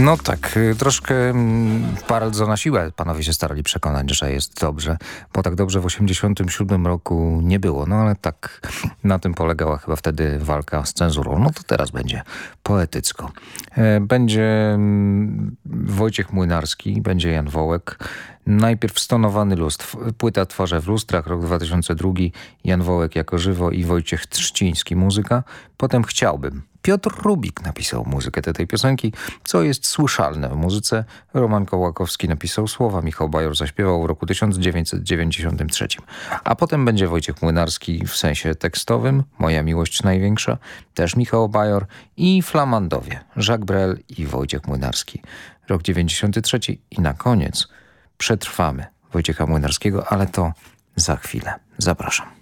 No tak, troszkę bardzo na siłę panowie się starali przekonać, że jest dobrze, bo tak dobrze w 87 roku nie było. No ale tak na tym polegała chyba wtedy walka z cenzurą. No to teraz będzie poetycko. Będzie Wojciech Młynarski, będzie Jan Wołek. Najpierw Stonowany luz, płyta Twarze w lustrach, rok 2002, Jan Wołek jako żywo i Wojciech Trzciński muzyka. Potem Chciałbym. Piotr Rubik napisał muzykę tej piosenki, co jest słyszalne w muzyce. Roman Kołakowski napisał słowa, Michał Bajor zaśpiewał w roku 1993. A potem będzie Wojciech Młynarski w sensie tekstowym, Moja miłość największa, też Michał Bajor i Flamandowie, Jacques Brel i Wojciech Młynarski. Rok 93 i na koniec Przetrwamy Wojciecha Młynarskiego, ale to za chwilę. Zapraszam.